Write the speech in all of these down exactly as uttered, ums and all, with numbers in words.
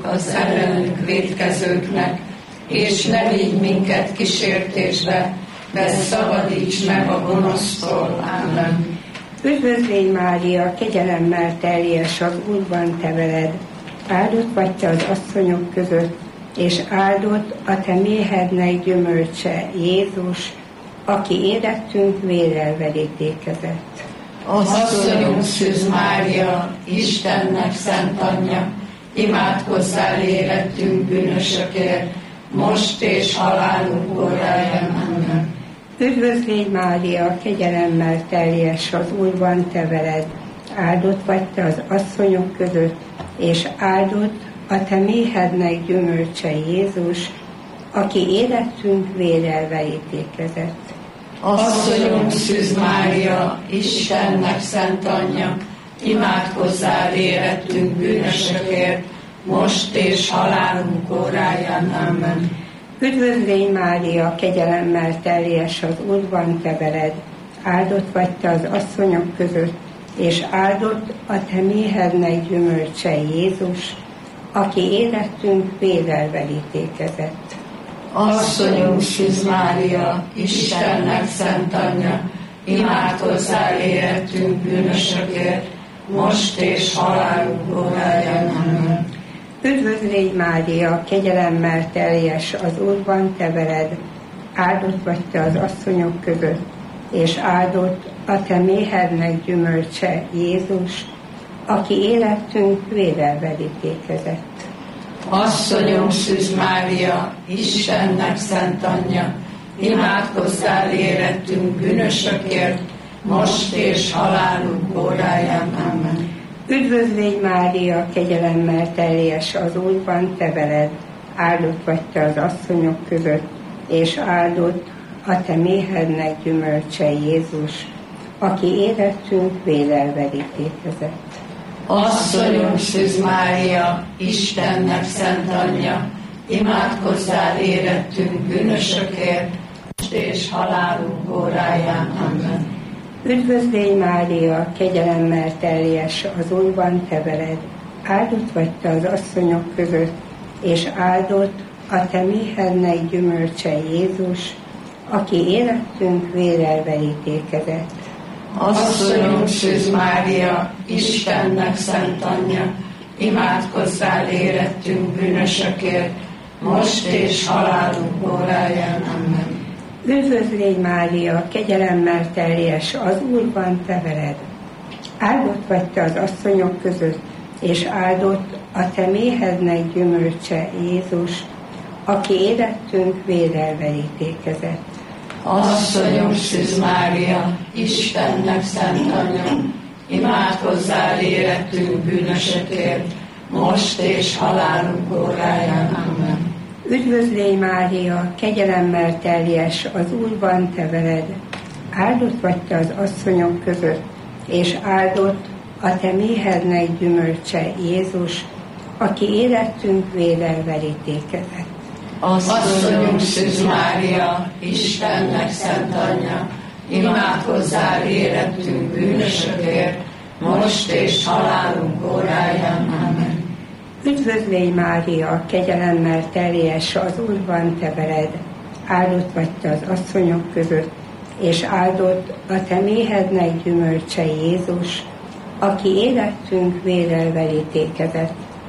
az ellenünk vétkezőknek, és ne vigy minket kísértésbe, de szabadíts meg a gonosztól. Amen. Üdvözlégy Mária, kegyelemmel teljes, az Úr van te veled, áldott vagy te az asszonyok között, és áldott a te méhednek gyümölcse, Jézus, aki érettünk vérrel verítékezett. Asszonyunk Szűz Mária, Istennek szent anyja, imádkozzál érettünk bűnösökért, most és halálunk óráján. Amen. Üdvözlégy Mária, kegyelemmel teljes, az Úr van te veled, áldott vagy te az asszonyok között, és áldott a te méhednek gyümölcse, Jézus, aki érettünk vérrel verítékezett. Asszonyunk Szűz Mária, Istennek szent anyja, imádkozzál érettünk bűnösökért, most és halálunk óráján. Amen. Üdvözlégy Mária, kegyelemmel teljes, az Úr van te veled, áldott vagy te az asszonyok között, és áldott a te méhednek gyümölcse, Jézus, aki érettünk vérrel verítékezett. Asszonyunk Szűz Mária, Istennek szent anyja, imádkozzál érettünk bűnösökért, most és halálunk óráján. Amen. Üdvözlégy Mária, kegyelemmel teljes, az Úr van te veled, áldott vagy te az asszonyok között, és áldott a te méhednek gyümölcse, Jézus, aki érettünk vérrel verítékezett. Asszonyunk Szűz Mária, Istennek szent anyja, imádkozzál érettünk bűnösökért, most és halálunk óráján. Amen. Üdvözlégy Mária, kegyelemmel teljes, az Úr van te veled, áldott vagy te az asszonyok között, és áldott a te méhednek gyümölcse, Jézus, aki érettünk vérrel verítékezett. Asszonyunk Szűz Mária, Istennek szent anyja, imádkozzál érettünk bűnösökért, most és halálunk óráján. Amen. Üdvözlégy Mária, kegyelemmel teljes, az Úr van te veled, áldott vagy te az asszonyok között, és áldott a te méhednek gyümölcse, Jézus, aki érettünk vérrel verítékezett. Asszonyunk Szűz Mária, Istennek szent anyja, imádkozzál érettünk bűnösökért, most és halálunk óráján. Amen. Üdvözlégy Mária, kegyelemmel teljes, az Úr van te veled, áldott vagy te az asszonyok között, és áldott a te méhednek gyümölcse, Jézus, aki érettünk vérrel verítékezett. Asszonyunk Szűz Mária, Istennek szent anyja, imádkozzál érettünk bűnösökért, most és halálunk óráján. Amen. Üdvözlégy Mária, kegyelemmel teljes, az Úr van te veled, áldott vagy te az asszonyok között, és áldott a te méhednek gyümölcse, Jézus, aki érettünk vérrel verítékezett. Asszonyunk Szűz Mária, Istennek szent anyja, imádkozzál érettünk bűnösökért, most és halálunk óráján. Amen. Üdvözlégy Mária, kegyelemmel teljes, az Úr van te veled, áldott vagy te az asszonyok között, és áldott a te méhednek gyümölcse, Jézus, aki érettünk vérrel verítékezett.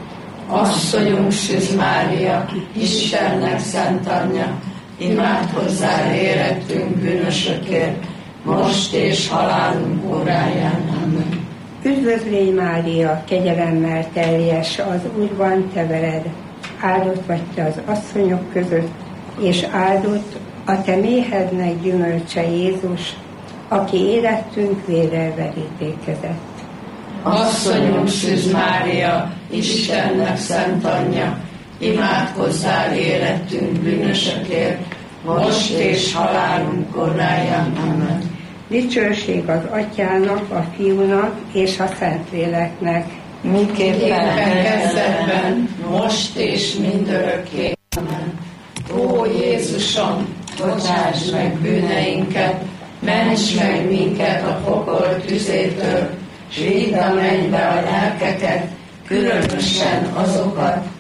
Asszonyunk Szűz Mária, Istennek szent anyja, imádkozzál érettünk bűnösökért, most és halálunk óráján. Amen. Üdvözlégy Mária, kegyelemmel teljes, az Úr van te veled, áldott vagy te az asszonyok között, és áldott a te méhednek gyümölcse, Jézus, aki érettünk vérrel verítékezett. Asszonyunk Szűz Mária, Istennek szent anyja, imádkozzál érettünk bűnösökért, most és halálunk óráján. Amen. Dicsőség az Atyának, a Fiúnak és a Szentléleknek, miképpen kezdetben, most és mindörökké. Amen. Ó Jézusom, bocsáss meg bűneinket, ments meg minket a pokol tüzétől, s vidd a mennybe a lelkeket, különösen azokat,